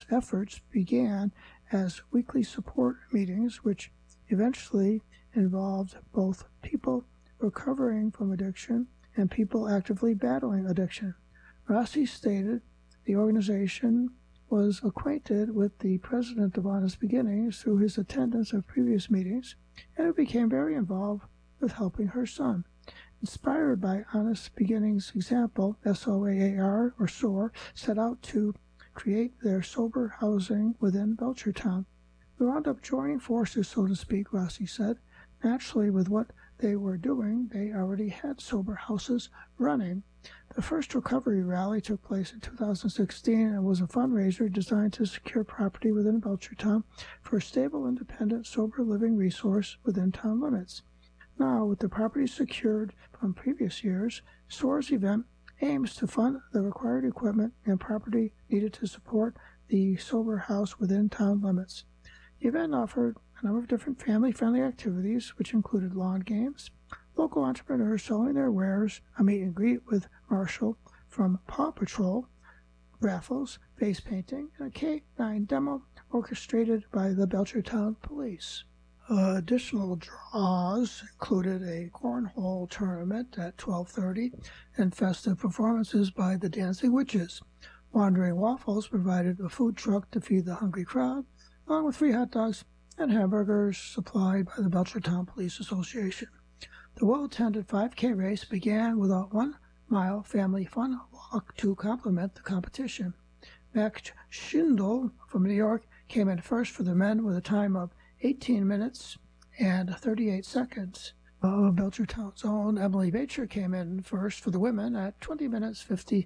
efforts began as weekly support meetings, which eventually involved both people recovering from addiction and people actively battling addiction. Rossi stated the organization was acquainted with the president of Honest Beginnings through his attendance of previous meetings, and it became very involved with helping her son. Inspired by Honest Beginnings' example, SOAR, or SOAR, set out to create their sober housing within Belchertown. We wound up joining forces, so to speak, Rossi said. Naturally, with what they were doing, they already had sober houses running. The first recovery rally took place in 2016 and was a fundraiser designed to secure property within Belchertown for a stable, independent, sober living resource within town limits. Now, with the property secured from previous years, SOAR's event aims to fund the required equipment and property needed to support the sober house within town limits. The event offered a number of different family-friendly activities, which included lawn games, local entrepreneurs selling their wares, a meet and greet with Marshall from Paw Patrol, raffles, face painting, and a K-9 demo orchestrated by the Belchertown Police. Additional draws included a cornhole tournament at 12:30 and festive performances by the Dancing Witches. Wandering Waffles provided a food truck to feed the hungry crowd, along with free hot dogs and hamburgers supplied by the Belchertown Police Association. The well-attended 5K race began with a 1-mile family fun walk to complement the competition. Max Schindel from New York came in first for the men with a time of 18 minutes and 38 seconds. Belchertown's own Emily Bacher came in first for the women at 20 minutes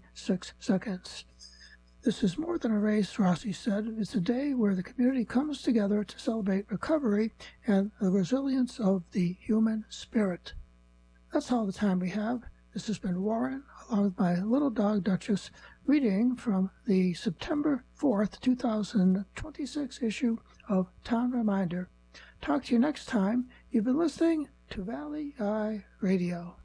56 seconds. This is more than a race, Rossi said. It's a day where the community comes together to celebrate recovery and the resilience of the human spirit. That's all the time we have. This has been Warren, along with my little dog Duchess, reading from the September 4th, 2026 issue of Town Reminder. Talk to you next time. You've been listening to Valley Eye Radio.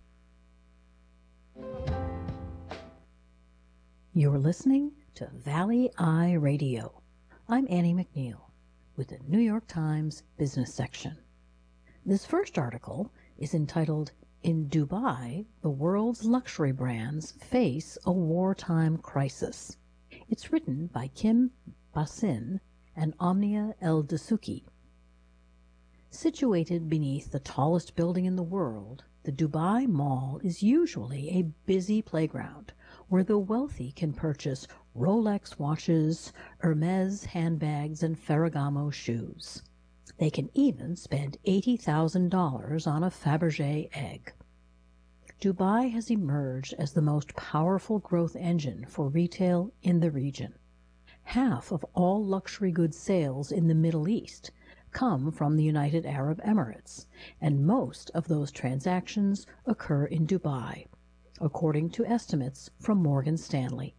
You're listening to Valley Eye Radio. I'm Annie McNeil with the New York Times Business section. This first article is entitled, "In Dubai, the world's luxury brands face a wartime crisis." It's written by Kim Basin and Omnia El Dasuki. Situated beneath the tallest building in the world, the Dubai Mall is usually a busy playground where the wealthy can purchase Rolex watches, Hermes handbags, and Ferragamo shoes. They can even spend $80,000 on a Fabergé egg. Dubai has emerged as the most powerful growth engine for retail in the region. Half of all luxury goods sales in the Middle East come from the United Arab Emirates, and most of those transactions occur in Dubai, according to estimates from Morgan Stanley.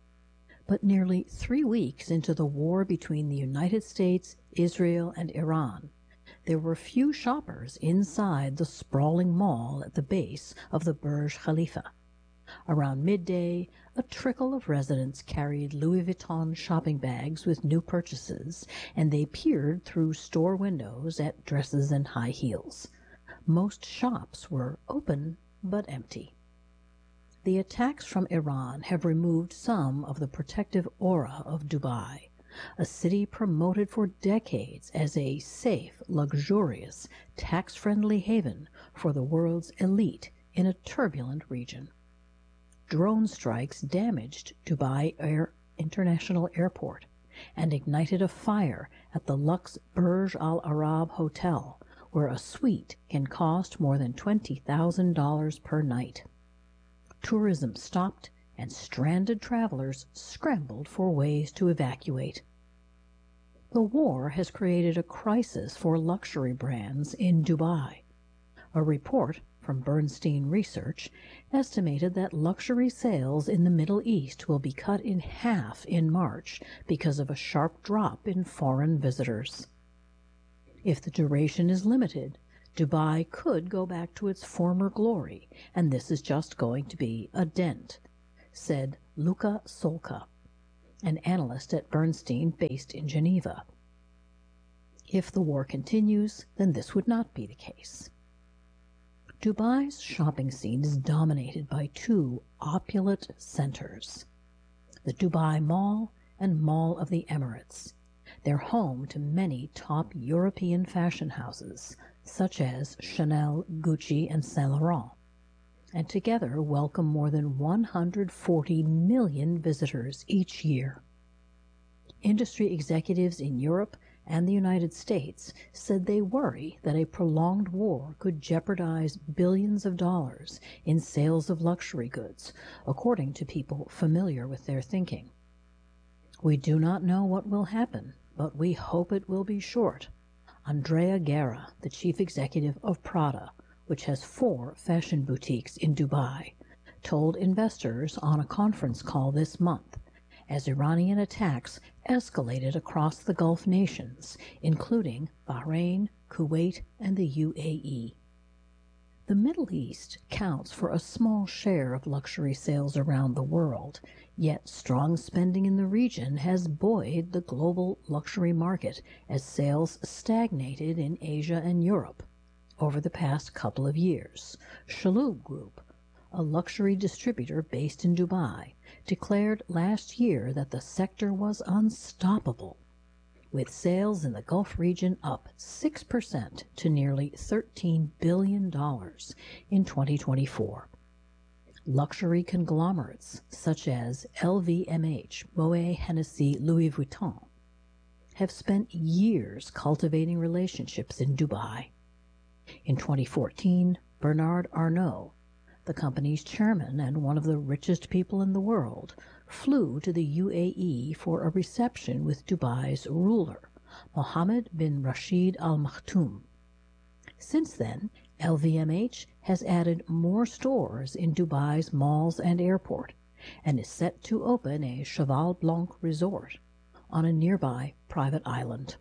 But nearly 3 weeks into the war between the United States, Israel, and Iran, there were few shoppers inside the sprawling mall at the base of the Burj Khalifa. Around midday, a trickle of residents carried Louis Vuitton shopping bags with new purchases, and they peered through store windows at dresses and high heels. Most shops were open but empty. The attacks from Iran have removed some of the protective aura of Dubai, a city promoted for decades as a safe, luxurious, tax-friendly haven for the world's elite in a turbulent region. Drone strikes damaged Dubai International Airport and ignited a fire at the Lux Burj Al Arab Hotel, where a suite can cost more than $20,000 per night. Tourism stopped, and stranded travelers scrambled for ways to evacuate. The war has created a crisis for luxury brands in Dubai. A report from Bernstein Research estimated that luxury sales in the Middle East will be cut in half in March because of a sharp drop in foreign visitors. If the duration is limited, Dubai could go back to its former glory, and this is just going to be a dent, said Luca Solca, an analyst at Bernstein based in Geneva. If the war continues, then this would not be the case. Dubai's shopping scene is dominated by two opulent centers, the Dubai Mall and Mall of the Emirates. They're home to many top European fashion houses, such as Chanel, Gucci, and Saint Laurent, and together welcome more than 140 million visitors each year. Industry executives in Europe and the United States said they worry that a prolonged war could jeopardize billions of dollars in sales of luxury goods, according to people familiar with their thinking. We do not know what will happen, but we hope it will be short. Andrea Guerra, the chief executive of Prada, which has 4 fashion boutiques in Dubai, told investors on a conference call this month, as Iranian attacks escalated across the Gulf nations, including Bahrain, Kuwait, and the UAE. The Middle East counts for a small share of luxury sales around the world, yet strong spending in the region has buoyed the global luxury market as sales stagnated in Asia and Europe over the past couple of years. Chalhoub Group, a luxury distributor based in Dubai, declared last year that the sector was unstoppable, with sales in the Gulf region up 6% to nearly $13 billion in 2024. Luxury conglomerates such as LVMH, Moet Hennessy, Louis Vuitton have spent years cultivating relationships in Dubai. In 2014, Bernard Arnault, the company's chairman and one of the richest people in the world, flew to the UAE for a reception with Dubai's ruler, Mohammed bin Rashid Al Maktoum. Since then, LVMH has added more stores in Dubai's malls and airport, and is set to open a Cheval Blanc resort on a nearby private island.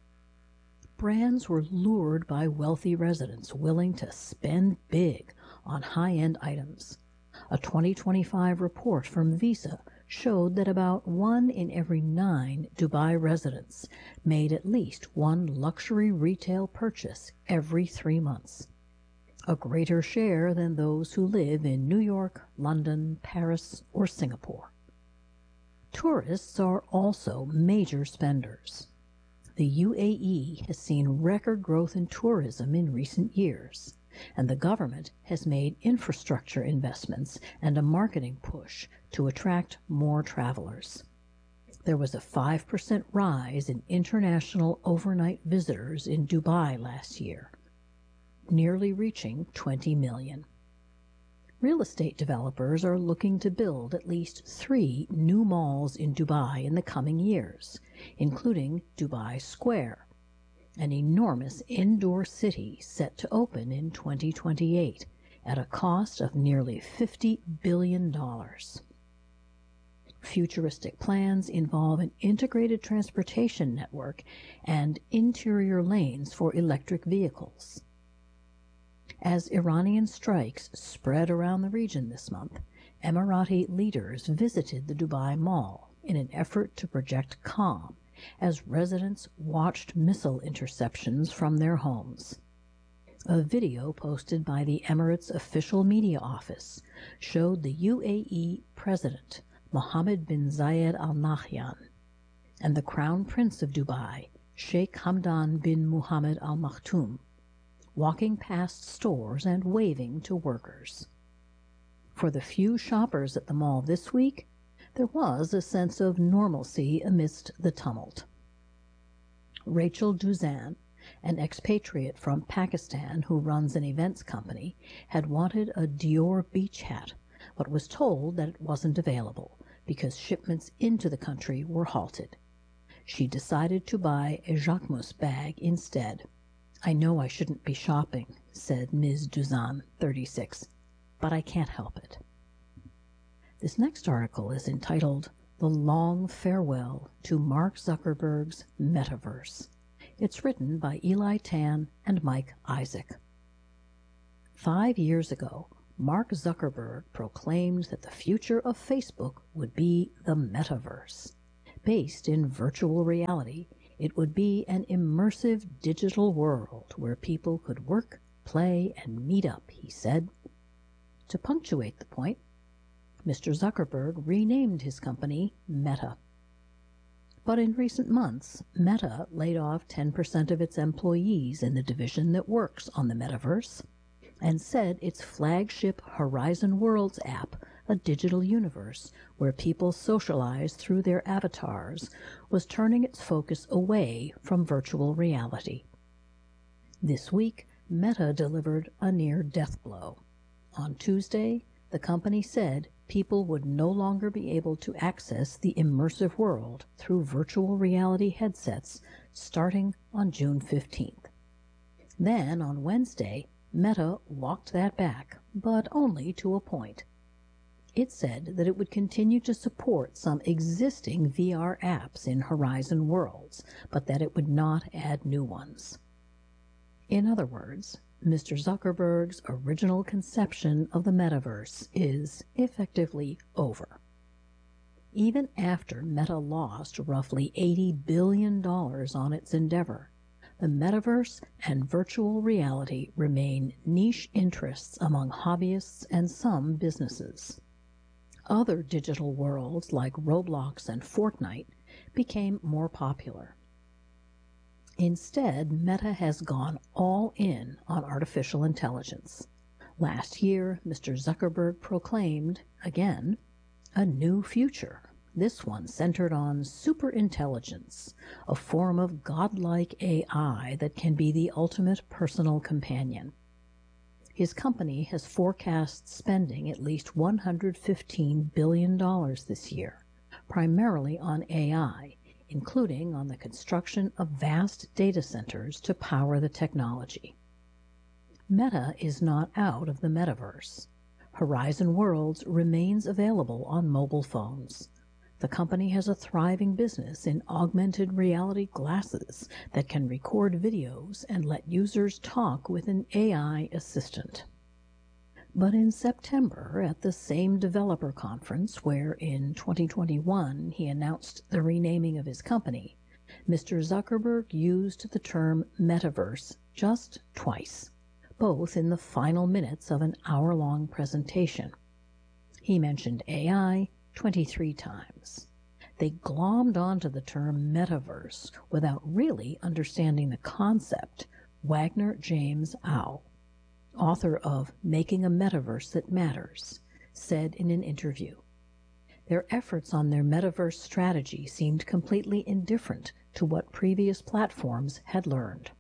Brands were lured by wealthy residents willing to spend big on high-end items. A 2025 report from Visa showed that about 1 in every 9 Dubai residents made at least one luxury retail purchase every 3 months, a greater share than those who live in New York, London, Paris, or Singapore. Tourists are also major spenders. The UAE has seen record growth in tourism in recent years, and the government has made infrastructure investments and a marketing push to attract more travelers. There was a 5% rise in international overnight visitors in Dubai last year, nearly reaching 20 million. Real estate developers are looking to build at least 3 new malls in Dubai in the coming years, including Dubai Square, an enormous indoor city set to open in 2028 at a cost of nearly $50 billion. Futuristic plans involve an integrated transportation network and interior lanes for electric vehicles. As Iranian strikes spread around the region this month, Emirati leaders visited the Dubai Mall in an effort to project calm as residents watched missile interceptions from their homes. A video posted by the Emirates' official media office showed the UAE President Mohammed bin Zayed Al Nahyan and the Crown Prince of Dubai, Sheikh Hamdan bin Mohammed Al Maktoum, walking past stores and waving to workers. For the few shoppers at the mall this week, there was a sense of normalcy amidst the tumult. Rachel Duzan, an expatriate from Pakistan who runs an events company, had wanted a Dior beach hat, but was told that it wasn't available because shipments into the country were halted. She decided to buy a Jacquemus bag instead. "I know I shouldn't be shopping," said Ms. Duzan, 36, "but I can't help it." This next article is entitled "The Long Farewell to Mark Zuckerberg's Metaverse." It's written by Eli Tan and Mike Isaac. 5 years ago, Mark Zuckerberg proclaimed that the future of Facebook would be the metaverse. Based in virtual reality, it would be an immersive digital world where people could work, play, and meet up, he said. To punctuate the point, Mr. Zuckerberg renamed his company Meta. But in recent months, Meta laid off 10% of its employees in the division that works on the metaverse, and said its flagship Horizon Worlds app, a digital universe where people socialize through their avatars, was turning its focus away from virtual reality. This week, Meta delivered a near-death blow. On Tuesday, the company said people would no longer be able to access the immersive world through virtual reality headsets starting on June 15th. Then, on Wednesday, Meta walked that back, but only to a point. It said that it would continue to support some existing VR apps in Horizon Worlds, but that it would not add new ones. In other words, Mr. Zuckerberg's original conception of the metaverse is effectively over. Even after Meta lost roughly $80 billion on its endeavor, the metaverse and virtual reality remain niche interests among hobbyists and some businesses. Other digital worlds like Roblox and Fortnite became more popular. Instead, Meta has gone all in on artificial intelligence. Last year, Mr. Zuckerberg proclaimed, again, a new future, this one centered on superintelligence, a form of godlike AI that can be the ultimate personal companion. His company has forecast spending at least $115 billion this year, primarily on AI, including on the construction of vast data centers to power the technology. Meta is not out of the metaverse. Horizon Worlds remains available on mobile phones. The company has a thriving business in augmented reality glasses that can record videos and let users talk with an AI assistant. But in September, at the same developer conference where in 2021 he announced the renaming of his company, Mr. Zuckerberg used the term metaverse just twice, both in the final minutes of an hour-long presentation. He mentioned AI 23 times. They glommed onto the term metaverse without really understanding the concept, Wagner James Au, author of Making a Metaverse That Matters, said in an interview. Their efforts on their metaverse strategy seemed completely indifferent to what previous platforms had learned.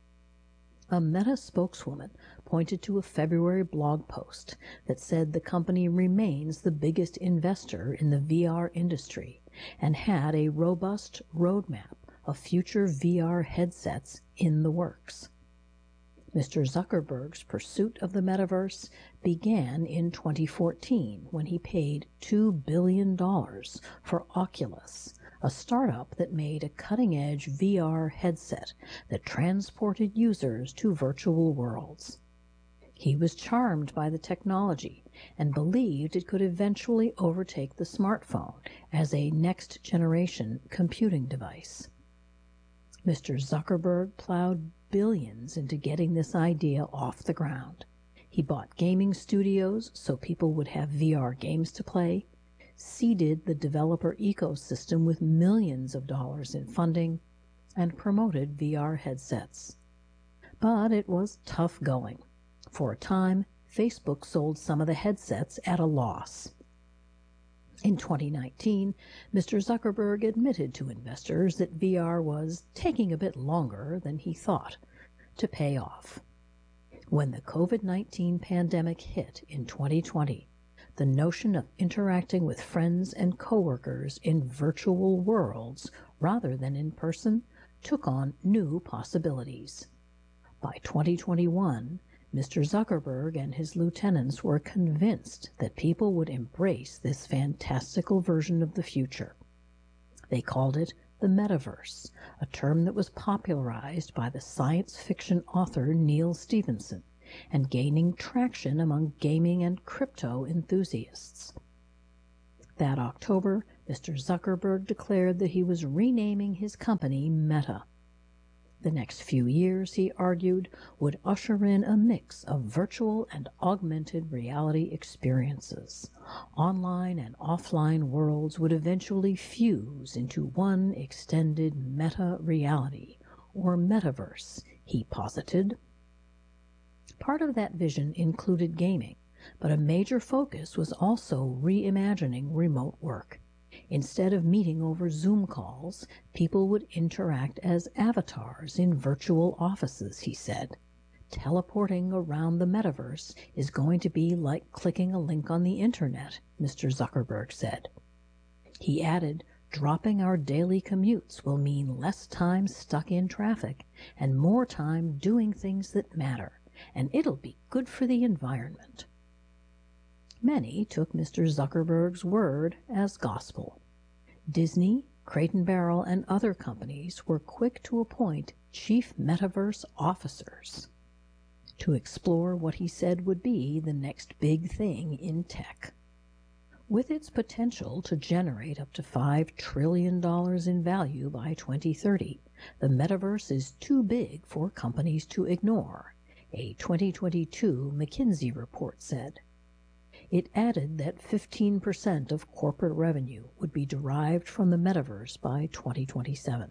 A Meta spokeswoman pointed to a February blog post that said the company remains the biggest investor in the VR industry and had a robust roadmap of future VR headsets in the works. Mr. Zuckerberg's pursuit of the metaverse began in 2014 when he paid $2 billion for Oculus, a startup that made a cutting-edge VR headset that transported users to virtual worlds. He was charmed by the technology and believed it could eventually overtake the smartphone as a next-generation computing device. Mr. Zuckerberg plowed billions into getting this idea off the ground. He bought gaming studios so people would have VR games to play, seeded the developer ecosystem with millions of dollars in funding, and promoted VR headsets. But it was tough going. For a time, Facebook sold some of the headsets at a loss. In 2019, Mr. Zuckerberg admitted to investors that VR was taking a bit longer than he thought to pay off. When the COVID-19 pandemic hit in 2020, the notion of interacting with friends and coworkers in virtual worlds rather than in person took on new possibilities. By 2021, Mr. Zuckerberg and his lieutenants were convinced that people would embrace this fantastical version of the future. They called it the metaverse, a term that was popularized by the science fiction author Neal Stephenson and gaining traction among gaming and crypto enthusiasts. That October, Mr. Zuckerberg declared that he was renaming his company Meta. The next few years, he argued, would usher in a mix of virtual and augmented reality experiences. Online and offline worlds would eventually fuse into one extended meta-reality, or metaverse, he posited. Part of that vision included gaming, but a major focus was also reimagining remote work. Instead of meeting over Zoom calls, people would interact as avatars in virtual offices, he said. Teleporting around the metaverse is going to be like clicking a link on the internet, Mr. Zuckerberg said. He added, dropping our daily commutes will mean less time stuck in traffic and more time doing things that matter, and it'll be good for the environment. Many took Mr. Zuckerberg's word as gospel. Disney, Crate & Barrel, and other companies were quick to appoint chief metaverse officers to explore what he said would be the next big thing in tech. With its potential to generate up to $5 trillion in value by 2030, the metaverse is too big for companies to ignore, a 2022 McKinsey report said. It added that 15% of corporate revenue would be derived from the metaverse by 2027.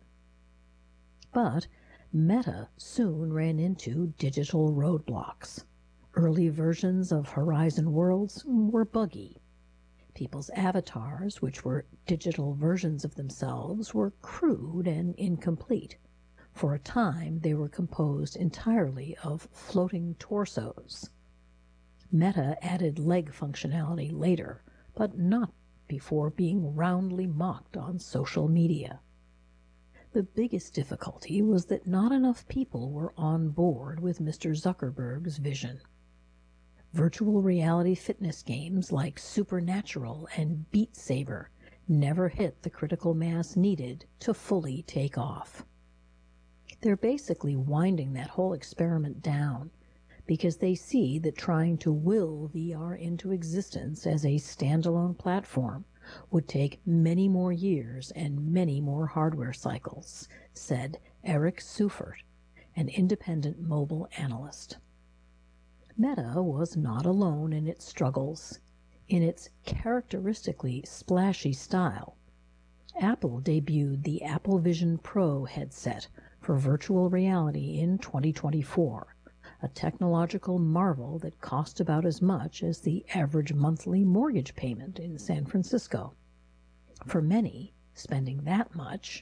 But Meta soon ran into digital roadblocks. Early versions of Horizon Worlds were buggy. People's avatars, which were digital versions of themselves, were crude and incomplete. For a time, they were composed entirely of floating torsos. Meta added leg functionality later, but not before being roundly mocked on social media. The biggest difficulty was that not enough people were on board with Mr. Zuckerberg's vision. Virtual reality fitness games like Supernatural and Beat Saber never hit the critical mass needed to fully take off. They're basically winding that whole experiment down, because they see that trying to will VR into existence as a standalone platform would take many more years and many more hardware cycles, said Eric Seufert, an independent mobile analyst. Meta was not alone in its struggles. In its characteristically splashy style, Apple debuted the Apple Vision Pro headset for virtual reality in 2024, a technological marvel that cost about as much as the average monthly mortgage payment in San Francisco. For many, spending that much,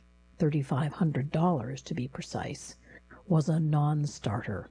$3,500 to be precise, was a non-starter.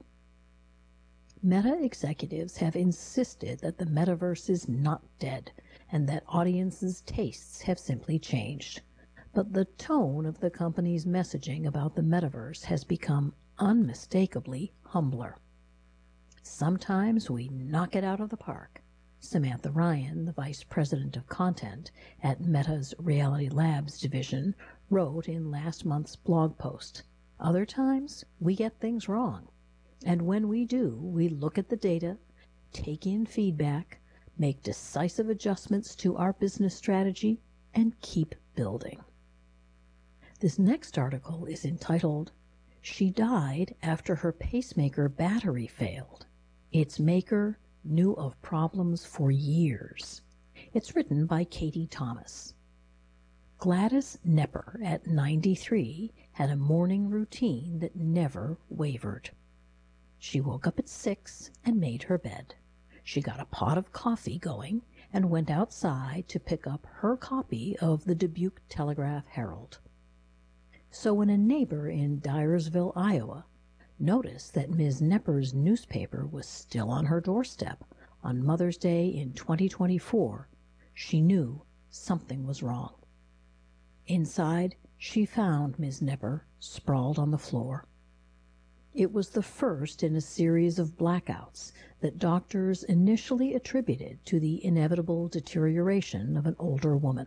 Meta executives have insisted that the metaverse is not dead and that audiences' tastes have simply changed. But the tone of the company's messaging about the metaverse has become unmistakably humbler. Sometimes we knock it out of the park, Samantha Ryan, the vice president of content at Meta's Reality Labs division, wrote in last month's blog post. Other times, we get things wrong. And when we do, we look at the data, take in feedback, make decisive adjustments to our business strategy, and keep building. This next article is entitled, "She Died After Her Pacemaker Battery Failed. Its Maker Knew of Problems for Years." It's written by Katie Thomas. Gladys Nepper, at 93, had a morning routine that never wavered. She woke up at 6 and made her bed. She got a pot of coffee going and went outside to pick up her copy of the Dubuque Telegraph-Herald. So when a neighbor in Dyersville, Iowa, noticed that Ms. Nepper's newspaper was still on her doorstep on Mother's Day in 2024, she knew something was wrong. Inside, she found Ms. Nepper sprawled on the floor. It was the first in a series of blackouts that doctors initially attributed to the inevitable deterioration of an older woman.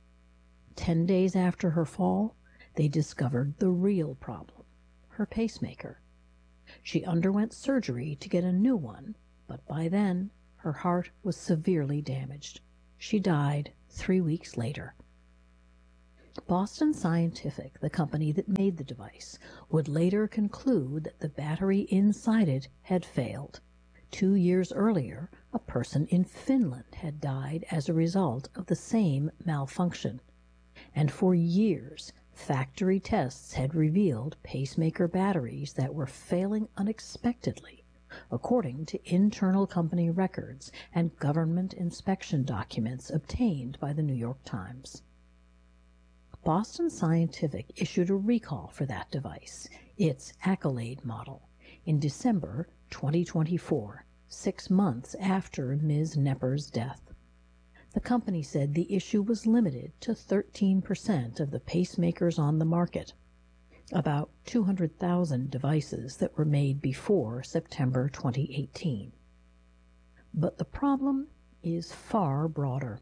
10 days after her fall, they discovered the real problem, her pacemaker. She underwent surgery to get a new one, but by then her heart was severely damaged. She died 3 weeks later. Boston Scientific, the company that made the device, would later conclude that the battery inside it had failed. 2 years earlier, a person in Finland had died as a result of the same malfunction. And for years, factory tests had revealed pacemaker batteries that were failing unexpectedly, according to internal company records and government inspection documents obtained by the New York Times. Boston Scientific issued a recall for that device, its Accolade model, in December 2024, 6 months after Ms. Knepper's death. The company said the issue was limited to 13% of the pacemakers on the market, about 200,000 devices that were made before September 2018. But the problem is far broader.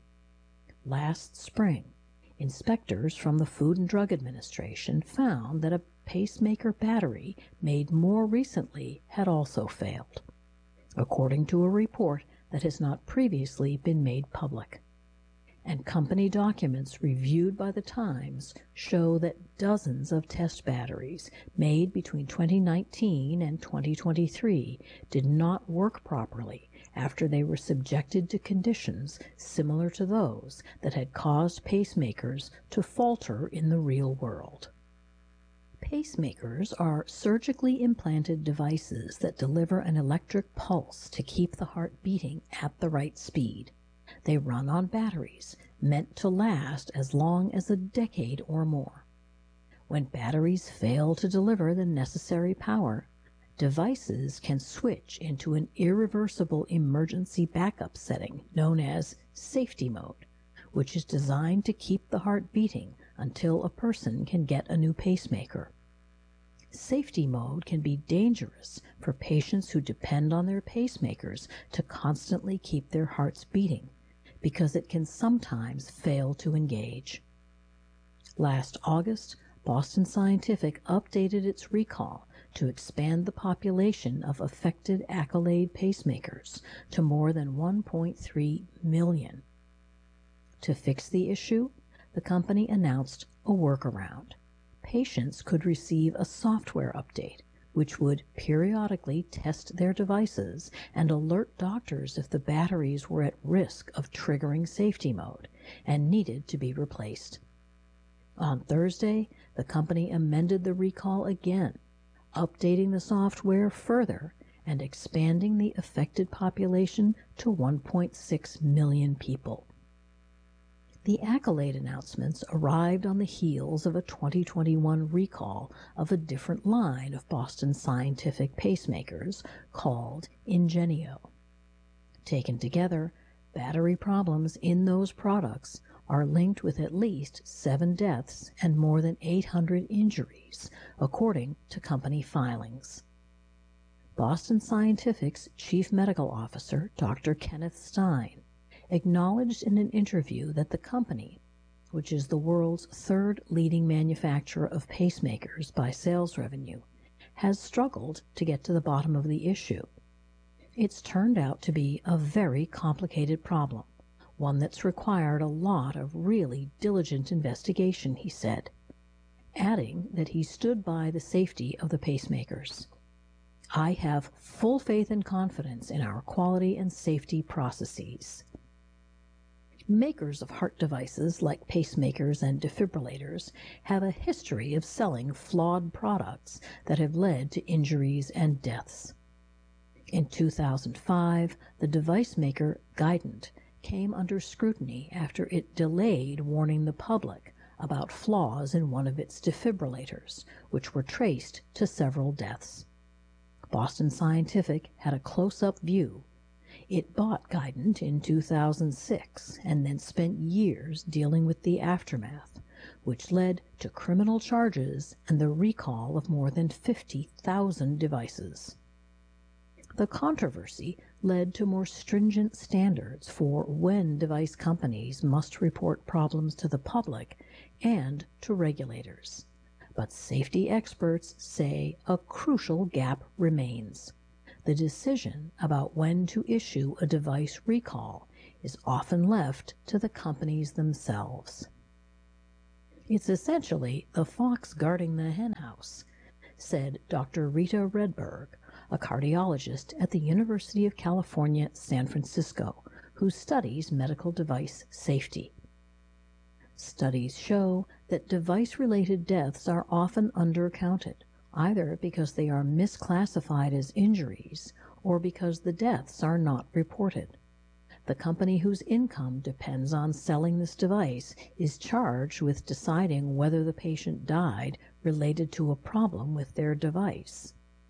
Last spring, inspectors from the Food and Drug Administration found that a pacemaker battery made more recently had also failed, according to a report that has not previously been made public. And company documents reviewed by the Times show that dozens of test batteries made between 2019 and 2023 did not work properly after they were subjected to conditions similar to those that had caused pacemakers to falter in the real world. Pacemakers are surgically implanted devices that deliver an electric pulse to keep the heart beating at the right speed. They run on batteries, meant to last as long as a decade or more. When batteries fail to deliver the necessary power, devices can switch into an irreversible emergency backup setting known as safety mode, which is designed to keep the heart beating until a person can get a new pacemaker. Safety mode can be dangerous for patients who depend on their pacemakers to constantly keep their hearts beating, because it can sometimes fail to engage. Last August, Boston Scientific updated its recall to expand the population of affected Accolade pacemakers to more than 1.3 million. To fix the issue, the company announced a workaround. Patients could receive a software update, which would periodically test their devices and alert doctors if the batteries were at risk of triggering safety mode and needed to be replaced. On Thursday, the company amended the recall again, updating the software further and expanding the affected population to 1.6 million people. The Accolade announcements arrived on the heels of a 2021 recall of a different line of Boston Scientific pacemakers called Ingenio. Taken together, battery problems in those products are linked with at least 7 deaths and more than 800 injuries, according to company filings. Boston Scientific's Chief Medical Officer, Dr. Kenneth Stein, acknowledged in an interview that the company, which is the world's 3rd leading manufacturer of pacemakers by sales revenue, has struggled to get to the bottom of the issue. It's turned out to be a very complicated problem, one that's required a lot of really diligent investigation, he said, adding that he stood by the safety of the pacemakers. I have full faith and confidence in our quality and safety processes. Makers of heart devices like pacemakers and defibrillators have a history of selling flawed products that have led to injuries and deaths. In 2005, the device maker Guidant came under scrutiny after it delayed warning the public about flaws in one of its defibrillators, which were traced to several deaths. Boston Scientific had a close-up view. It bought Guidant in 2006 and then spent years dealing with the aftermath, which led to criminal charges and the recall of more than 50,000 devices. The controversy led to more stringent standards for when device companies must report problems to the public and to regulators. But safety experts say a crucial gap remains. The decision about when to issue a device recall is often left to the companies themselves. It's essentially the fox guarding the henhouse, said Dr. Rita Redberg, a cardiologist at the University of California, San Francisco, who studies medical device safety. Studies show that device-related deaths are often undercounted, either because they are misclassified as injuries or because the deaths are not reported. The company whose income depends on selling this device is charged with deciding whether the patient died related to a problem with their device.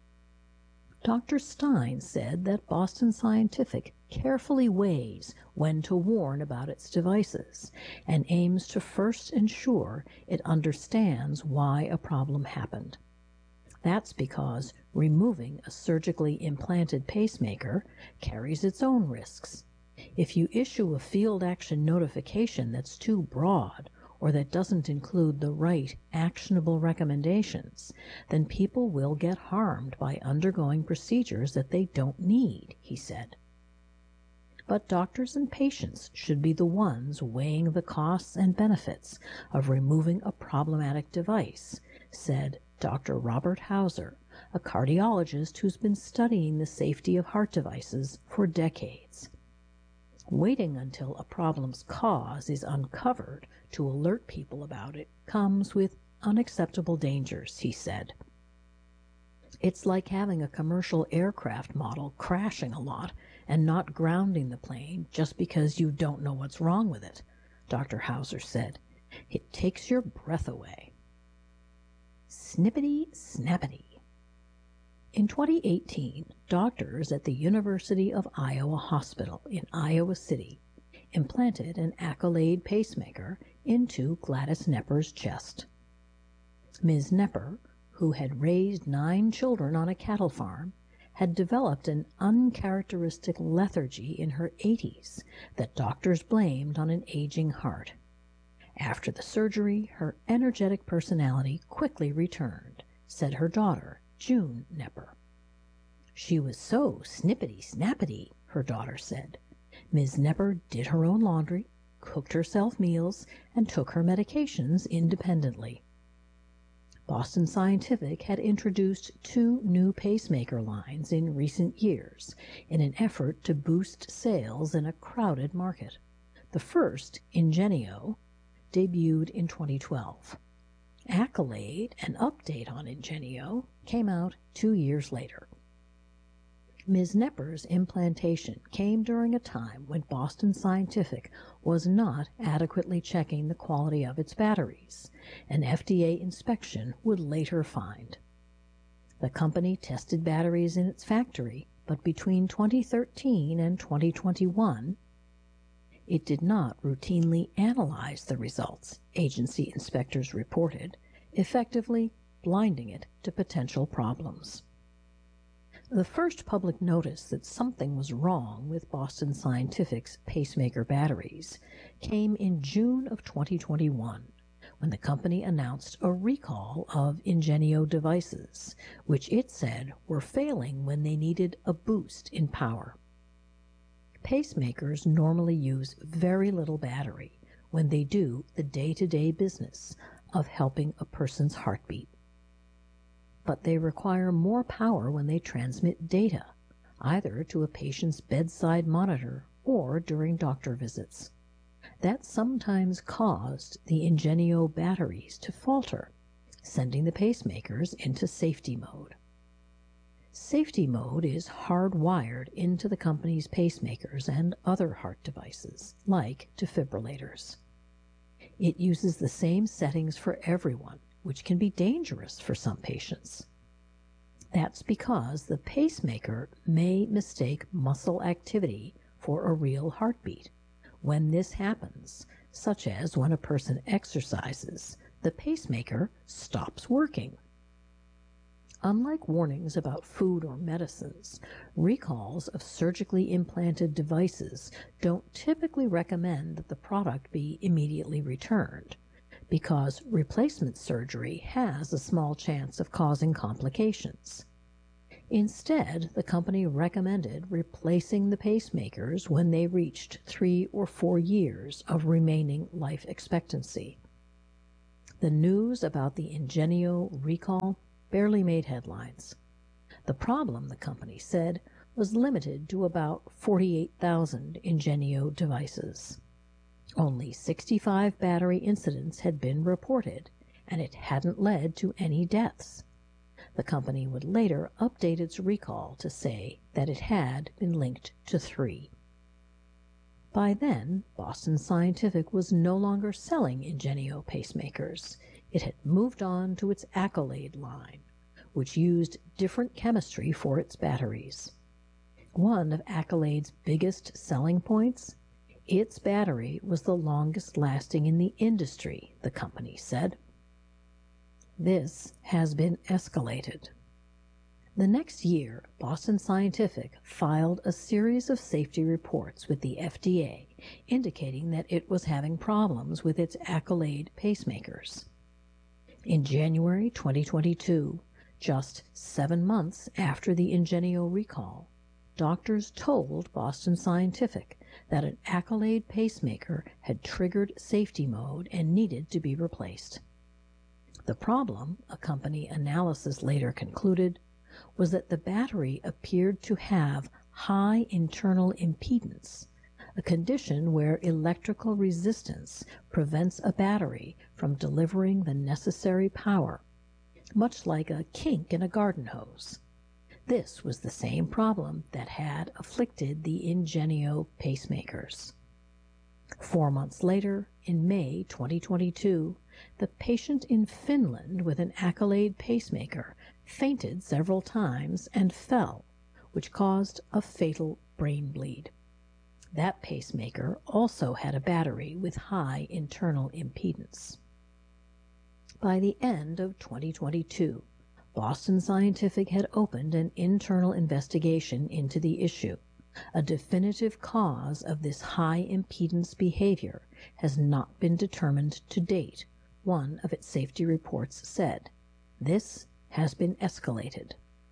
Dr. Stein said that Boston Scientific carefully weighs when to warn about its devices and aims to first ensure it understands why a problem happened. That's because removing a surgically implanted pacemaker carries its own risks. If you issue a field action notification that's too broad or that doesn't include the right actionable recommendations, then people will get harmed by undergoing procedures that they don't need, he said. But doctors and patients should be the ones weighing the costs and benefits of removing a problematic device, said Dr. Robert Hauser, a cardiologist who's been studying the safety of heart devices for decades. Waiting until a problem's cause is uncovered to alert people about it comes with unacceptable dangers, he said. It's like having a commercial aircraft model crashing a lot and not grounding the plane just because you don't know what's wrong with it, Dr. Hauser said. It takes your breath away. Snippety snappity. In 2018, doctors at the University of Iowa Hospital in Iowa City implanted an Accolade pacemaker into Gladys Knepper's chest. Ms. Knepper, who had raised 9 children on a cattle farm, had developed an uncharacteristic lethargy in her 80s that doctors blamed on an aging heart. After the surgery, her energetic personality quickly returned, said her daughter, June Knepper. She was so snippety-snappity, her daughter said. Ms. Knepper did her own laundry, cooked herself meals, and took her medications independently. Boston Scientific had introduced 2 new pacemaker lines in recent years in an effort to boost sales in a crowded market. The first, Ingenio, debuted in 2012. Accolade, an update on Ingenio, came out 2 years later. Ms. Knepper's implantation came during a time when Boston Scientific was not adequately checking the quality of its batteries, an FDA inspection would later find. The company tested batteries in its factory, but between 2013 and 2021, it did not routinely analyze the results, agency inspectors reported, effectively blinding it to potential problems. The first public notice that something was wrong with Boston Scientific's pacemaker batteries came in June of 2021, when the company announced a recall of Ingenio devices, which it said were failing when they needed a boost in power. Pacemakers normally use very little battery when they do the day-to-day business of helping a person's heartbeat. But they require more power when they transmit data, either to a patient's bedside monitor or during doctor visits. That sometimes caused the Ingenio batteries to falter, sending the pacemakers into safety mode. Safety mode is hardwired into the company's pacemakers and other heart devices, like defibrillators. It uses the same settings for everyone, which can be dangerous for some patients. That's because the pacemaker may mistake muscle activity for a real heartbeat. When this happens, such as when a person exercises, the pacemaker stops working. Unlike warnings about food or medicines, recalls of surgically implanted devices don't typically recommend that the product be immediately returned, because replacement surgery has a small chance of causing complications. Instead, the company recommended replacing the pacemakers when they reached 3 or 4 years of remaining life expectancy. The news about the Ingenio recall barely made headlines. The problem, the company said, was limited to about 48,000 Ingenio devices. Only 65 battery incidents had been reported, and it hadn't led to any deaths. The company would later update its recall to say that it had been linked to 3. By then, Boston Scientific was no longer selling Ingenio pacemakers. It had moved on to its Accolade line, which used different chemistry for its batteries. One of Accolade's biggest selling points? Its battery was the longest lasting in the industry, the company said. This has been escalated. The next year, Boston Scientific filed a series of safety reports with the FDA indicating that it was having problems with its Accolade pacemakers. In January 2022, just 7 months after the Ingenio recall, doctors told Boston Scientific that an Accolade pacemaker had triggered safety mode and needed to be replaced. The problem, a company analysis later concluded, was that the battery appeared to have high internal impedance, a condition where electrical resistance prevents a battery from delivering the necessary power, much like a kink in a garden hose. This was the same problem that had afflicted the Ingenio pacemakers. 4 months later, in May 2022, the patient in Finland with an Accolade pacemaker fainted several times and fell, which caused a fatal brain bleed. That pacemaker also had a battery with high internal impedance. By the end of 2022, Boston Scientific had opened an internal investigation into the issue. A definitive cause of this high impedance behavior has not been determined to date, one of its safety reports said. This has been escalated.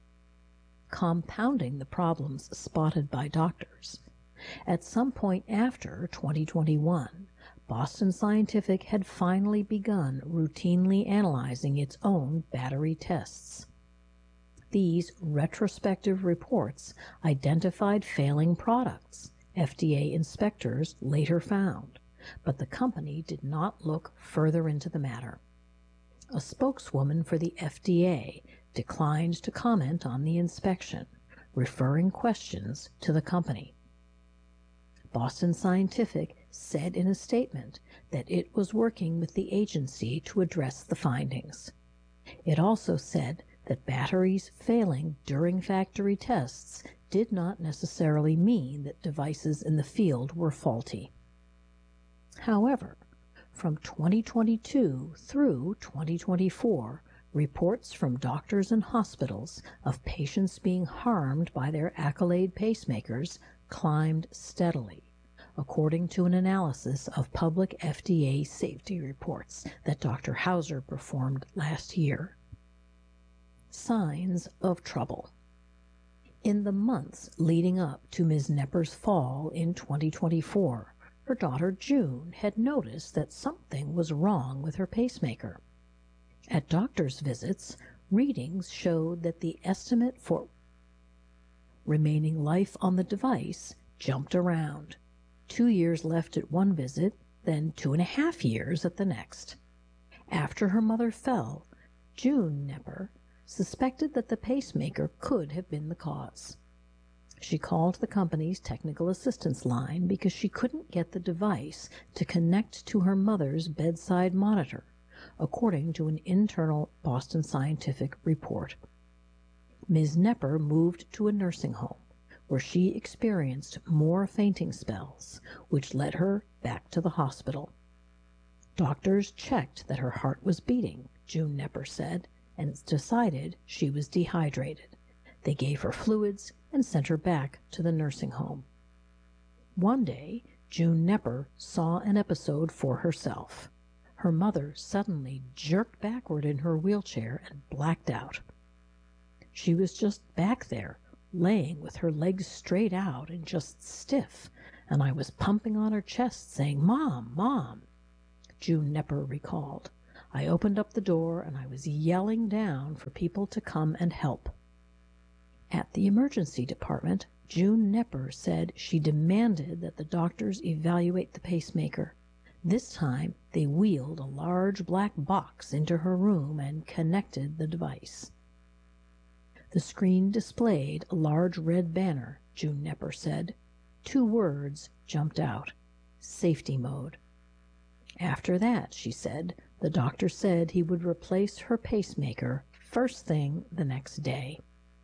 Compounding the problems spotted by doctors, at some point after 2021, Boston Scientific had finally begun routinely analyzing its own battery tests. These retrospective reports identified failing products, FDA inspectors later found, but the company did not look further into the matter. A spokeswoman for the FDA declined to comment on the inspection, referring questions to the company. Boston Scientific said in a statement that it was working with the agency to address the findings. It also said that batteries failing during factory tests did not necessarily mean that devices in the field were faulty. However, from 2022 through 2024, reports from doctors and hospitals of patients being harmed by their Accolade pacemakers climbed steadily, according to an analysis of public FDA safety reports that Dr. Hauser performed last year. Signs of trouble. In the months leading up to Ms. Knepper's fall in 2024, her daughter June had noticed that something was wrong with her pacemaker. At doctor's visits, readings showed that the estimate for remaining life on the device jumped around. 2 years left at one visit, then 2.5 years at the next. After her mother fell, June Knepper suspected that the pacemaker could have been the cause. She called the company's technical assistance line because she couldn't get the device to connect to her mother's bedside monitor, according to an internal Boston Scientific report. Ms. Knepper moved to a nursing home, where she experienced more fainting spells, which led her back to the hospital. Doctors checked that her heart was beating, June Knepper said, and decided she was dehydrated. They gave her fluids and sent her back to the nursing home. One day, June Knepper saw an episode for herself. Her mother suddenly jerked backward in her wheelchair and blacked out. She was just back there, laying with her legs straight out and just stiff, and I was pumping on her chest saying, "Mom, Mom," June Knepper recalled. I opened up the door and I was yelling down for people to come and help. At the emergency department, June Knepper said she demanded that the doctors evaluate the pacemaker. This time, they wheeled a large black box into her room and connected the device. The screen displayed a large red banner, June Knepper said. 2 words jumped out: safety mode. After that, she said, the doctor said he would replace her pacemaker first thing the next day.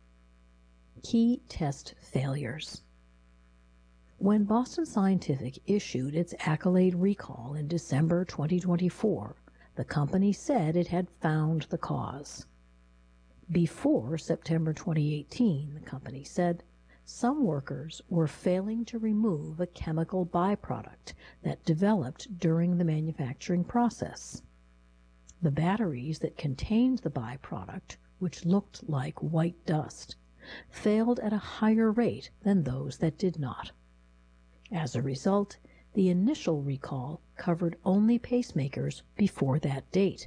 Key test failures. When Boston Scientific issued its Accolade recall in December 2024, the company said it had found the cause. Before September 2018, the company said, some workers were failing to remove a chemical byproduct that developed during the manufacturing process. The batteries that contained the byproduct, which looked like white dust, failed at a higher rate than those that did not. As a result, the initial recall covered only pacemakers before that date.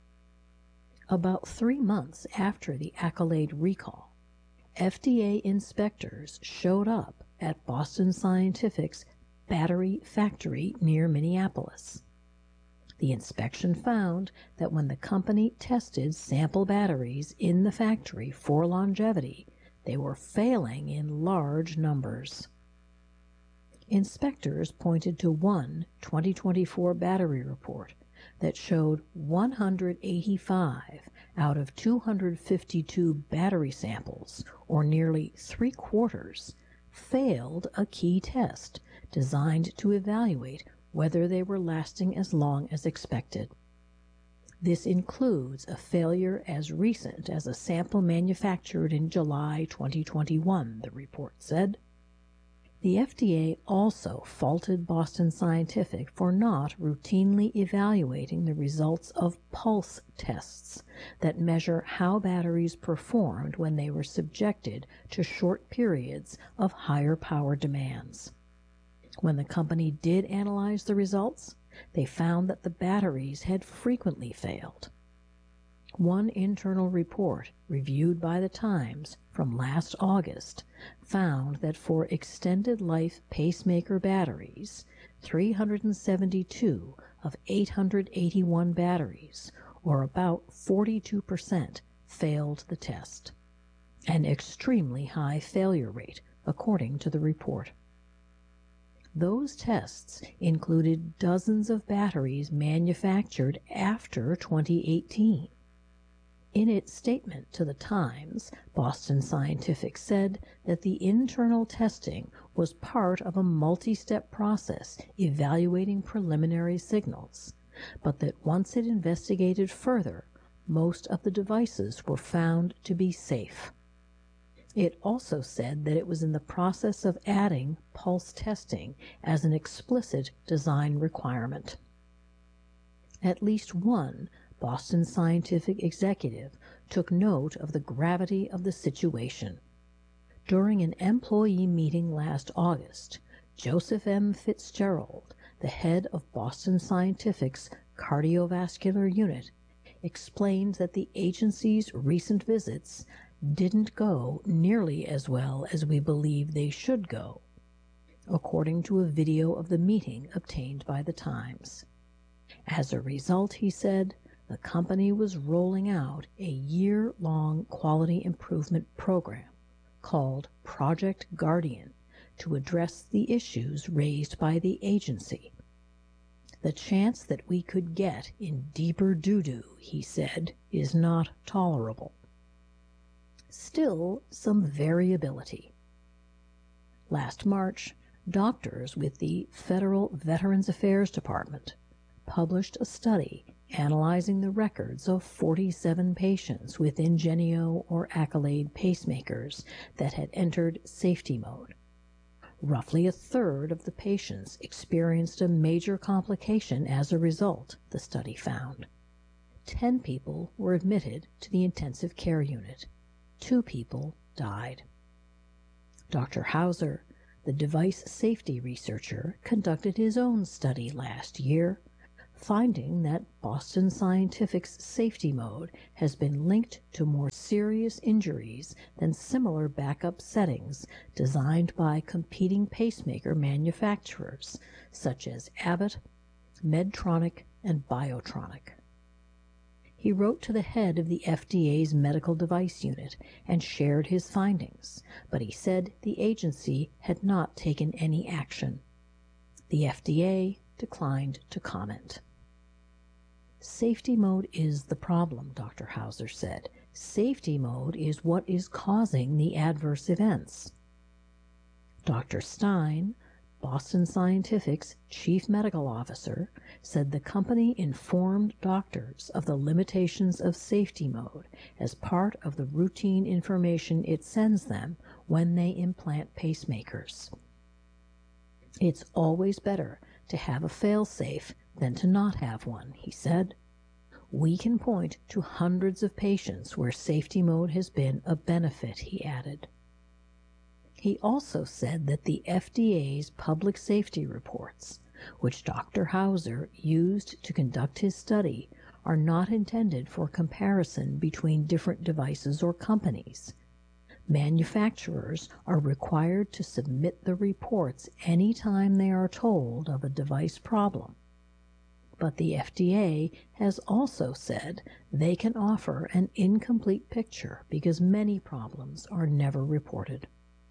About 3 months after the Accolade recall, FDA inspectors showed up at Boston Scientific's battery factory near Minneapolis. The inspection found that when the company tested sample batteries in the factory for longevity, they were failing in large numbers. Inspectors pointed to one 2024 battery report that showed 185 out of 252 battery samples, or nearly 3/4, failed a key test designed to evaluate whether they were lasting as long as expected. This includes a failure as recent as a sample manufactured in July 2021, the report said. The FDA also faulted Boston Scientific for not routinely evaluating the results of pulse tests that measure how batteries performed when they were subjected to short periods of higher power demands. When the company did analyze the results, they found that the batteries had frequently failed. One internal report, reviewed by the Times from last August, found that for extended life pacemaker batteries, 372 of 881 batteries, or about 42%, failed the test, an extremely high failure rate, according to the report. Those tests included dozens of batteries manufactured after 2018. In its statement to the Times, Boston Scientific said that the internal testing was part of a multi-step process evaluating preliminary signals, but that once it investigated further, most of the devices were found to be safe. It also said that it was in the process of adding pulse testing as an explicit design requirement. At least one Boston Scientific executive took note of the gravity of the situation. During an employee meeting last August, Joseph M. Fitzgerald, the head of Boston Scientific's cardiovascular unit, explained that the agency's recent visits didn't go nearly as well as we believe they should go, according to a video of the meeting obtained by the Times. As a result, he said, the company was rolling out a year-long quality improvement program called Project Guardian to address the issues raised by the agency. The chance that we could get in deeper doo-doo, he said, is not tolerable. Still some variability. Last March, doctors with the Federal Veterans Affairs Department published a study analyzing the records of 47 patients with Ingenio or Accolade pacemakers that had entered safety mode. Roughly a third of the patients experienced a major complication as a result, the study found. 10 people were admitted to the intensive care unit. 2 people died. Dr. Hauser, the device safety researcher, conducted his own study last year, finding that Boston Scientific's safety mode has been linked to more serious injuries than similar backup settings designed by competing pacemaker manufacturers such as Abbott, Medtronic, and Biotronic. He wrote to the head of the FDA's medical device unit and shared his findings, but he said the agency had not taken any action. The FDA declined to comment. Safety mode is the problem, Dr. Hauser said. Safety mode is what is causing the adverse events. Dr. Stein, Boston Scientific's chief medical officer, said the company informed doctors of the limitations of safety mode as part of the routine information it sends them when they implant pacemakers. It's always better to have a fail-safe than to not have one, he said. We can point to hundreds of patients where safety mode has been a benefit, he added. He also said that the FDA's public safety reports, which Dr. Hauser used to conduct his study, are not intended for comparison between different devices or companies. Manufacturers are required to submit the reports any time they are told of a device problem. But the FDA has also said they can offer an incomplete picture because many problems are never reported.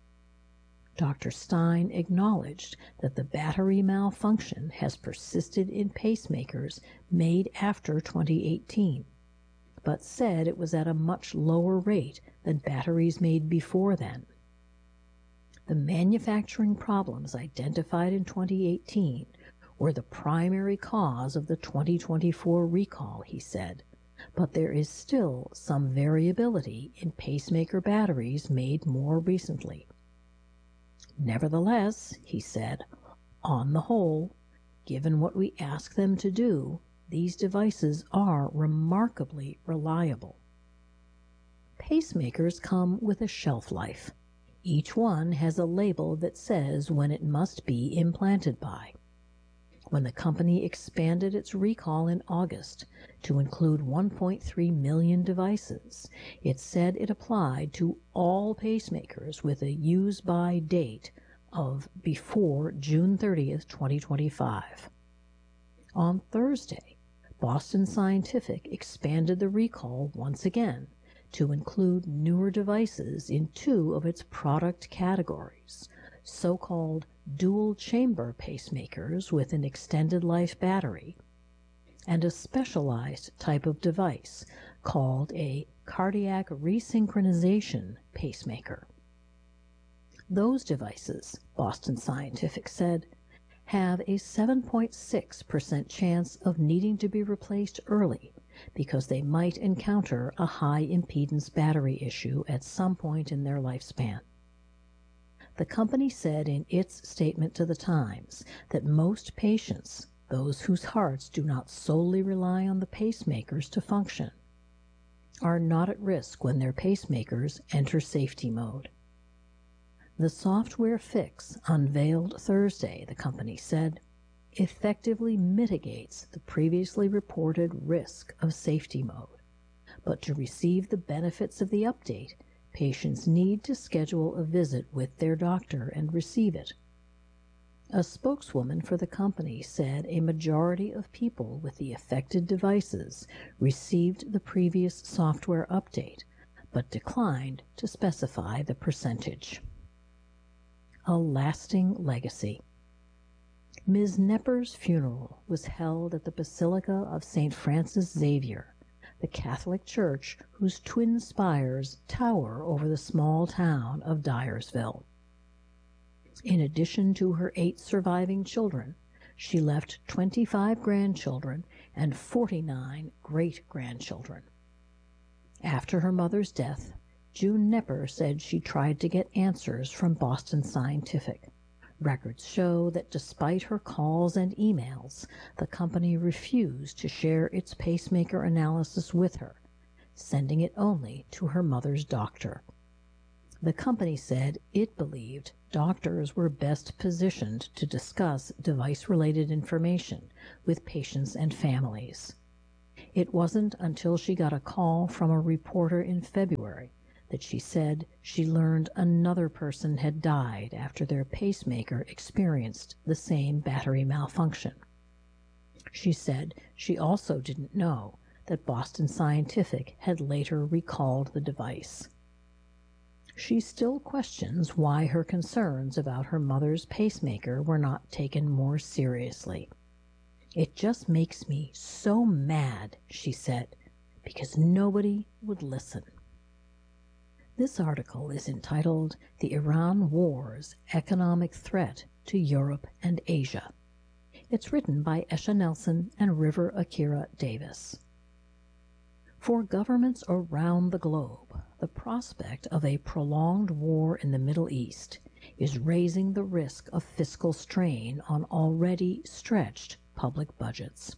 Dr. Stein acknowledged that the battery malfunction has persisted in pacemakers made after 2018, but said it was at a much lower rate than batteries made before then. The manufacturing problems identified in 2018 were the primary cause of the 2024 recall, he said, but there is still some variability in pacemaker batteries made more recently. Nevertheless, he said, on the whole, given what we ask them to do, these devices are remarkably reliable. Pacemakers come with a shelf life. Each one has a label that says when it must be implanted by. When the company expanded its recall in August to include 1.3 million devices, it said it applied to all pacemakers with a use-by date of before June 30th, 2025. On Thursday, Boston Scientific expanded the recall once again to include newer devices in two of its product categories, so-called dual-chamber pacemakers with an extended life battery, and a specialized type of device called a cardiac resynchronization pacemaker. Those devices, Boston Scientific said, have a 7.6% chance of needing to be replaced early because they might encounter a high-impedance battery issue at some point in their lifespan. The company said in its statement to the Times that most patients, those whose hearts do not solely rely on the pacemakers to function, are not at risk when their pacemakers enter safety mode. The software fix unveiled Thursday, the company said, effectively mitigates the previously reported risk of safety mode. But to receive the benefits of the update, patients need to schedule a visit with their doctor and receive it. A spokeswoman for the company said a majority of people with the affected devices received the previous software update, but declined to specify the percentage. A lasting legacy. Ms. Knepper's funeral was held at the Basilica of St. Francis Xavier, the Catholic church whose twin spires tower over the small town of Dyersville. In addition to her 8 surviving children, she left 25 grandchildren and 49 great-grandchildren. After her mother's death, June Knepper said she tried to get answers from Boston Scientific. Records show that despite her calls and emails, the company refused to share its pacemaker analysis with her, sending it only to her mother's doctor. The company said it believed doctors were best positioned to discuss device-related information with patients and families. It wasn't until she got a call from a reporter in February that she said she learned another person had died after their pacemaker experienced the same battery malfunction. She said she also didn't know that Boston Scientific had later recalled the device. She still questions why her concerns about her mother's pacemaker were not taken more seriously. "It just makes me so mad," she said, "because nobody would listen." This article is entitled "The Iran War's Economic Threat to Europe and Asia." It's written by Esha Nelson and River Akira Davis. For governments around the globe, the prospect of a prolonged war in the Middle East is raising the risk of fiscal strain on already stretched public budgets.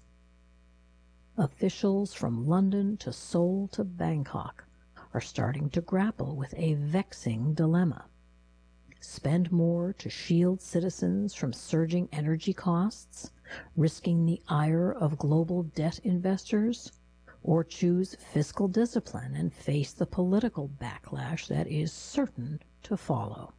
Officials from London to Seoul to Bangkok are starting to grapple with a vexing dilemma. Spend more to shield citizens from surging energy costs, risking the ire of global debt investors, or choose fiscal discipline and face the political backlash that is certain to follow.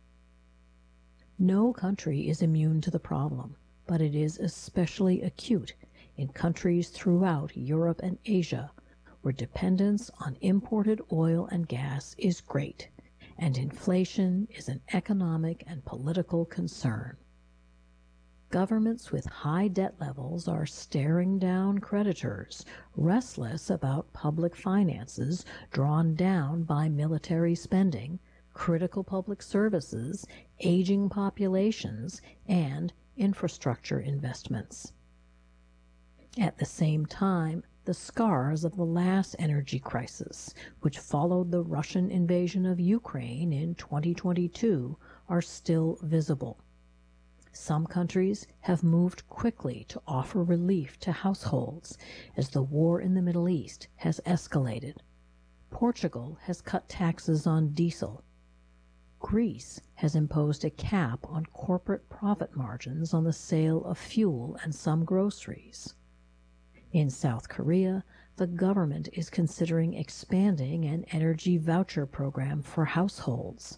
No country is immune to the problem, but it is especially acute in countries throughout Europe and Asia, where dependence on imported oil and gas is great, and inflation is an economic and political concern. Governments with high debt levels are staring down creditors, restless about public finances drawn down by military spending, critical public services, aging populations, and infrastructure investments. At the same time, the scars of the last energy crisis, which followed the Russian invasion of Ukraine in 2022, are still visible. Some countries have moved quickly to offer relief to households as the war in the Middle East has escalated. Portugal has cut taxes on diesel. Greece has imposed a cap on corporate profit margins on the sale of fuel and some groceries. In South Korea, the government is considering expanding an energy voucher program for households.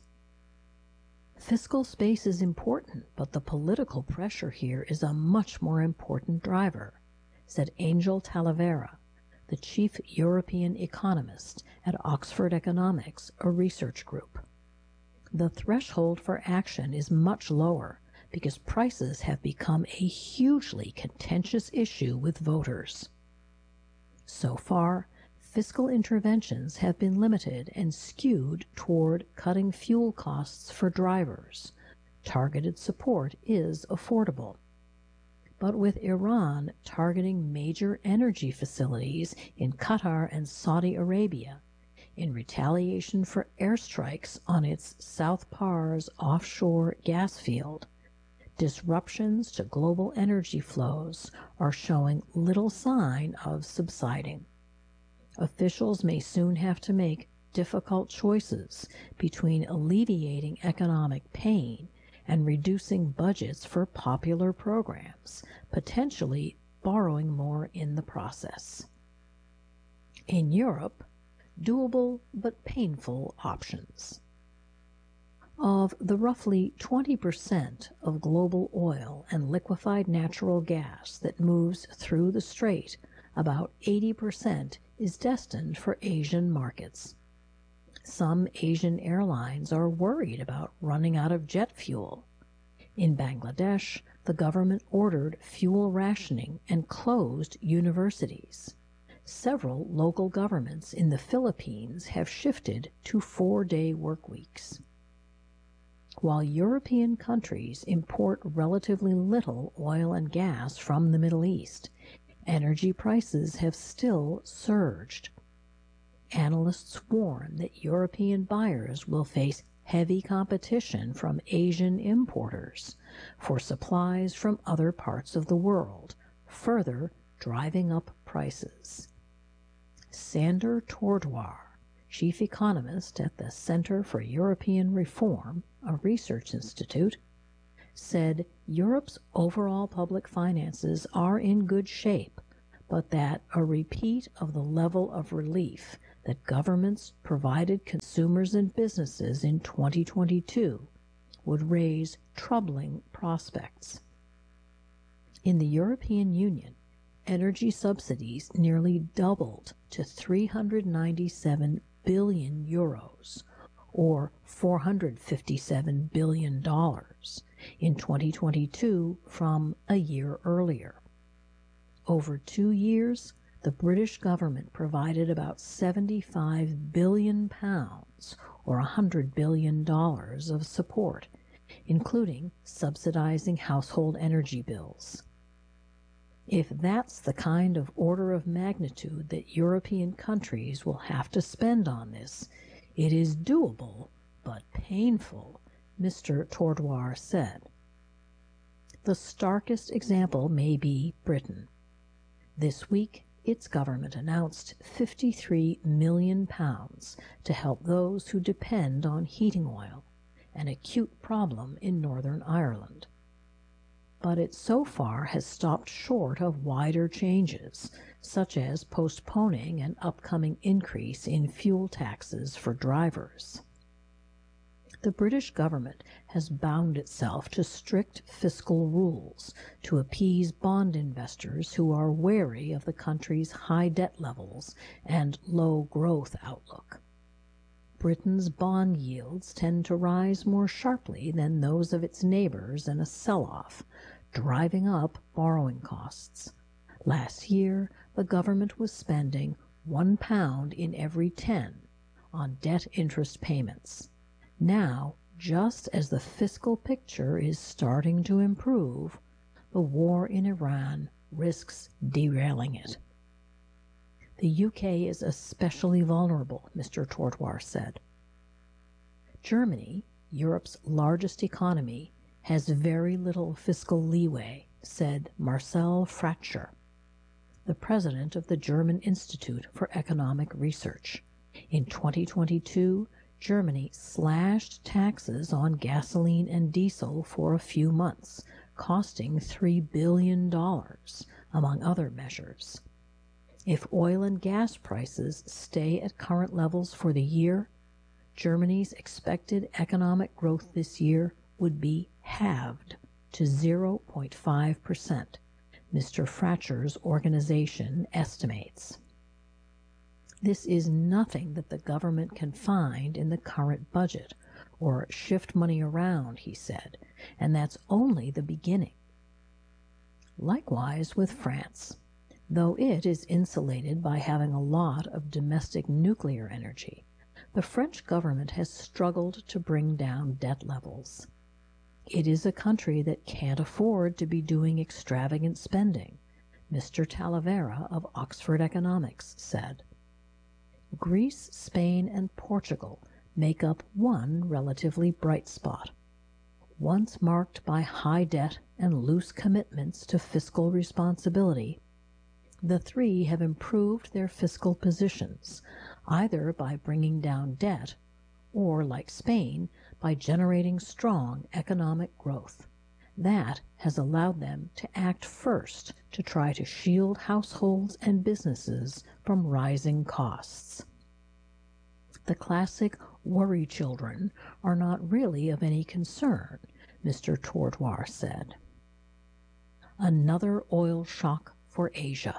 Fiscal space is important, but the political pressure here is a much more important driver, said Angel Talavera, the chief European economist at Oxford Economics, a research group. The threshold for action is much lower because prices have become a hugely contentious issue with voters. So far, fiscal interventions have been limited and skewed toward cutting fuel costs for drivers. Targeted support is affordable. But with Iran targeting major energy facilities in Qatar and Saudi Arabia in retaliation for airstrikes on its South Pars offshore gas field, disruptions to global energy flows are showing little sign of subsiding. Officials may soon have to make difficult choices between alleviating economic pain and reducing budgets for popular programs, potentially borrowing more in the process. In Europe, doable but painful options. Of the roughly 20% of global oil and liquefied natural gas that moves through the strait, about 80% is destined for Asian markets. Some Asian airlines are worried about running out of jet fuel. In Bangladesh, the government ordered fuel rationing and closed universities. Several local governments in the Philippines have shifted to 4-day work weeks. While European countries import relatively little oil and gas from the Middle East, energy prices have still surged. Analysts warn that European buyers will face heavy competition from Asian importers for supplies from other parts of the world, further driving up prices. Sander Tordoir, chief economist at the Center for European Reform, a research institute, said Europe's overall public finances are in good shape, but that a repeat of the level of relief that governments provided consumers and businesses in 2022 would raise troubling prospects. In the European Union, energy subsidies nearly doubled to 397 billion euros, or $457 billion, in 2022 from a year earlier. Over 2 years, the British government provided about £75 billion, or $100 billion of support, including subsidizing household energy bills. If that's the kind of order of magnitude that European countries will have to spend on this, it is doable, but painful, Mr. Tourdoire said. The starkest example may be Britain. This week, its government announced £53 million to help those who depend on heating oil, an acute problem in Northern Ireland. But it so far has stopped short of wider changes, such as postponing an upcoming increase in fuel taxes for drivers. The British government has bound itself to strict fiscal rules to appease bond investors who are wary of the country's high debt levels and low growth outlook. Britain's bond yields tend to rise more sharply than those of its neighbors in a sell-off, driving up borrowing costs. Last year, the government was spending £1 in every 10 on debt interest payments. Now, just as the fiscal picture is starting to improve, the war in Iran risks derailing it. The UK is especially vulnerable, Mr. Tourdoire said. Germany, Europe's largest economy, has very little fiscal leeway, said Marcel Fratscher, the president of the German Institute for Economic Research. In 2022, Germany slashed taxes on gasoline and diesel for a few months, costing $3 billion, among other measures. If oil and gas prices stay at current levels for the year, Germany's expected economic growth this year would be halved to 0.5%, Mr. Fratscher's organization estimates. This is nothing that the government can find in the current budget or shift money around, he said, and that's only the beginning. Likewise with France. Though it is insulated by having a lot of domestic nuclear energy, the French government has struggled to bring down debt levels. It is a country that can't afford to be doing extravagant spending, Mr. Talavera of Oxford Economics said. Greece, Spain, and Portugal make up one relatively bright spot. Once marked by high debt and loose commitments to fiscal responsibility, the three have improved their fiscal positions, either by bringing down debt or, like Spain, by generating strong economic growth. That has allowed them to act first to try to shield households and businesses from rising costs. The classic worry children are not really of any concern, Mr. Tourdoire said. Another oil shock for Asia.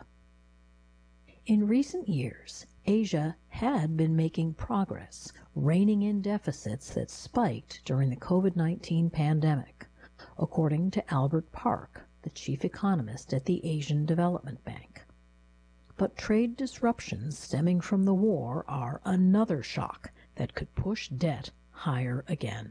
In recent years, Asia had been making progress, reining in deficits that spiked during the COVID-19 pandemic, according to Albert Park, the chief economist at the Asian Development Bank. But trade disruptions stemming from the war are another shock that could push debt higher again.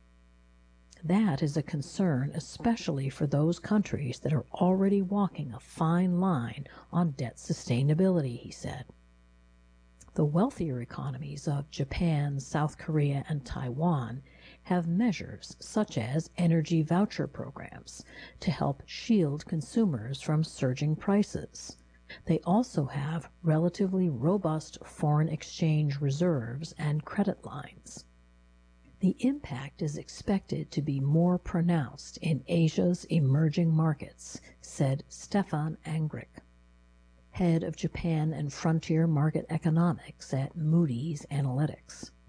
That is a concern especially for those countries that are already walking a fine line on debt sustainability, he said. The wealthier economies of Japan, South Korea, and Taiwan have measures such as energy voucher programs to help shield consumers from surging prices, They also have relatively robust foreign exchange reserves and credit lines. The impact is expected to be more pronounced in Asia's emerging markets, said Stefan Angrick, head of Japan and Frontier Market Economics at Moody's Analytics.